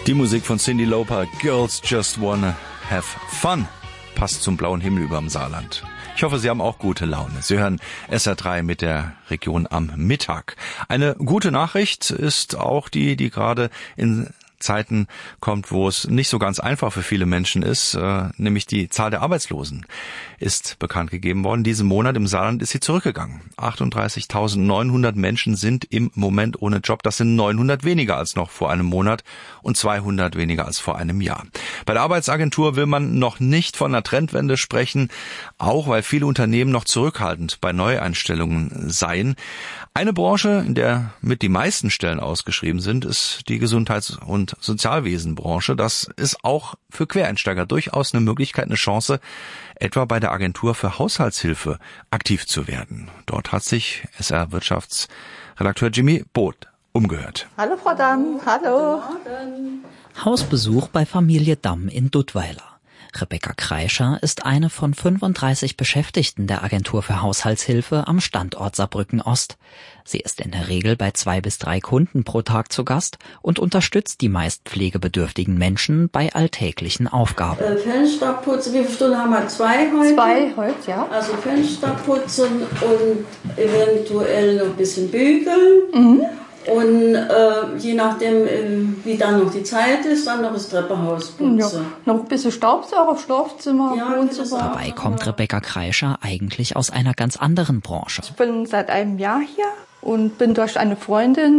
Die Musik von Cyndi Lauper, Girls Just Wanna Have Fun, passt zum blauen Himmel überm Saarland. Ich hoffe, Sie haben auch gute Laune. Sie hören SR3 mit der Region am Mittag. Eine gute Nachricht ist auch die gerade in Zeiten kommt, wo es nicht so ganz einfach für viele Menschen ist, nämlich die Zahl der Arbeitslosen ist bekannt gegeben worden. Diesen Monat im Saarland ist sie zurückgegangen. 38.900 Menschen sind im Moment ohne Job. Das sind 900 weniger als noch vor einem Monat und 200 weniger als vor einem Jahr. Bei der Arbeitsagentur will man noch nicht von einer Trendwende sprechen, auch weil viele Unternehmen noch zurückhaltend bei Neueinstellungen seien. Eine Branche, in der mit die meisten Stellen ausgeschrieben sind, ist die Gesundheits- und Sozialwesenbranche. Das ist auch für Quereinsteiger durchaus eine Möglichkeit, eine Chance, etwa bei der Agentur für Haushaltshilfe aktiv zu werden. Dort hat sich SR-Wirtschaftsredakteur Jimmy Both umgehört. Hallo Frau Damm, hallo. Hausbesuch bei Familie Damm in Duttweiler. Rebecca Kreischer ist eine von 35 Beschäftigten der Agentur für Haushaltshilfe am Standort Saarbrücken Ost. Sie ist in der Regel bei 2 bis 3 Kunden pro Tag zu Gast und unterstützt die meist pflegebedürftigen Menschen bei alltäglichen Aufgaben. Fenster putzen, wie viele Stunden haben wir? 2 heute? 2 heute, ja. Also Fenster putzen und eventuell noch ein bisschen bügeln. Mhm. Und je nachdem, wie dann noch die Zeit ist, dann noch das Treppenhaus putzen. Ja, noch ein bisschen Staubsauger, Schlafzimmer, ja, Wohnzimmer. Dabei kommt Rebecca Kreischer eigentlich aus einer ganz anderen Branche. Ich bin seit einem Jahr hier und bin durch eine Freundin